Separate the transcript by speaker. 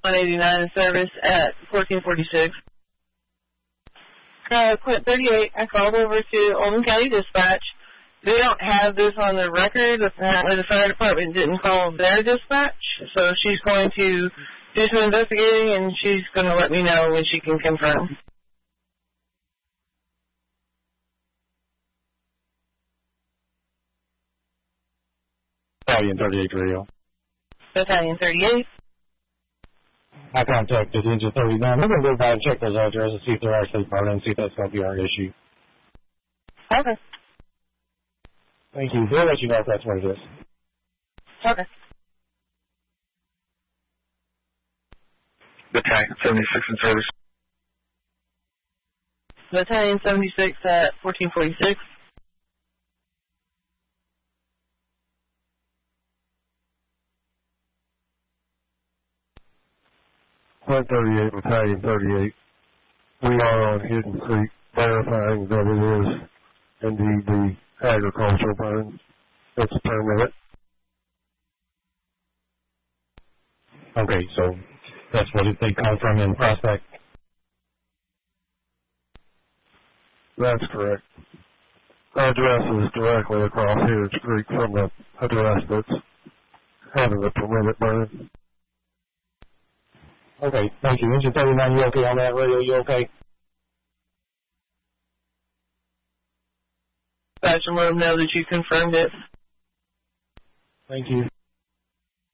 Speaker 1: 189 in service at 1446. Quint 38, I called over to Oldham County Dispatch. They don't have this on the record. Apparently the fire department didn't call their dispatch, so she's going to do some investigating, and she's going to let me know when she can confirm.
Speaker 2: Battalion 38 radio.
Speaker 1: Battalion 38.
Speaker 2: I contacted Engine 39. I'm going to go by and check those addresses and see if they're actually burning and see if that's going to be our issue.
Speaker 1: Okay.
Speaker 2: Thank you. We'll let you know if that's what it is.
Speaker 1: Okay.
Speaker 3: Battalion 76 in service.
Speaker 1: Battalion 76 at 1446.
Speaker 4: Quint 38, Battalion 38. We are on Hidden Creek verifying that it is indeed the agricultural burn. It's a permit.
Speaker 2: Okay, so that's what they come from in Prospect.
Speaker 4: That's correct. Our address is directly across Heritage Creek from the address that's having the permitted burn.
Speaker 2: Okay, thank you. Engine 39, you okay on that radio? You okay?
Speaker 1: Dispatch and let them know that you confirmed it.
Speaker 2: Thank you.